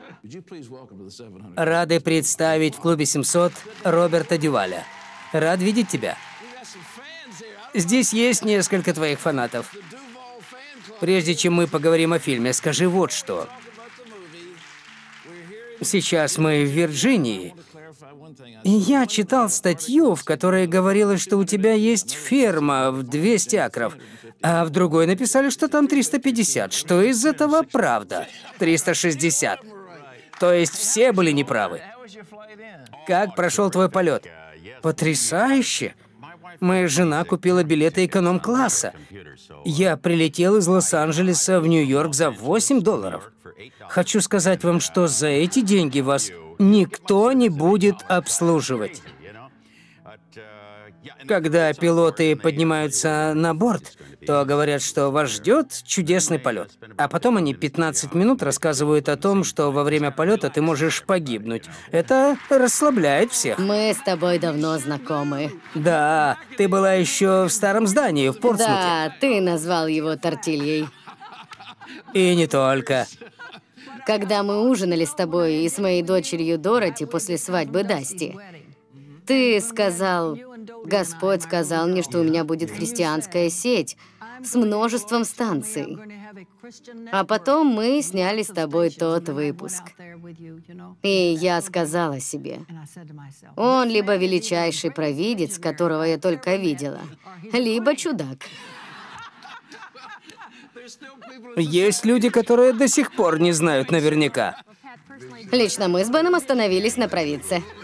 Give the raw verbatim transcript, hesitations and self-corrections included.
Рады представить в клубе семьсот Роберта Дюваля. Рад видеть тебя. Здесь есть несколько твоих фанатов. Прежде чем мы поговорим о фильме, скажи вот что. Сейчас мы в Вирджинии. И я читал статью, в которой говорилось, что у тебя есть ферма в двести акров, а в другой написали, что там триста пятьдесят. Что из этого правда? триста шестьдесят. То есть все были неправы. Как прошел твой полет? Потрясающе! Моя жена купила билеты эконом-класса. Я прилетел из Лос-Анджелеса в Нью-Йорк за восемь долларов. Хочу сказать вам, что за эти деньги вас никто не будет обслуживать. Когда пилоты поднимаются на борт, то говорят, что вас ждет чудесный полет. А потом они пятнадцать минут рассказывают о том, что во время полета ты можешь погибнуть. Это расслабляет всех. Мы с тобой давно знакомы. Да, ты была еще в старом здании в Портсмуте. Да, ты назвал его тортильей. И не только. Когда мы ужинали с тобой и с моей дочерью Дороти после свадьбы Дасти, ты сказал, Господь сказал мне, что у меня будет христианская сеть с множеством станций. А потом мы сняли с тобой тот выпуск. И я сказала себе, он либо величайший провидец, которого я только видела, либо чудак. Есть люди, которые до сих пор не знают наверняка. Лично мы с Беном остановились на провидце.